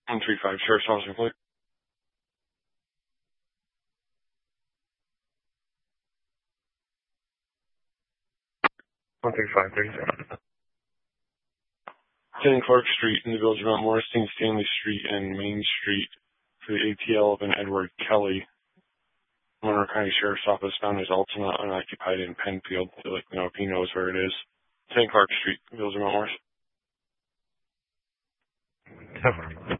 135, Sheriff's Officer, please. 135, 37. 10 Clark Street in the Village of Mount Morris, Stanley Street and Main Street for the ATL of an Edward Kelly. Monroe County Sheriff's Office found his Altima unoccupied in Penfield. They'd like to know if he knows where it is. 10 Clark Street, Village of Mount Morris. Definitely.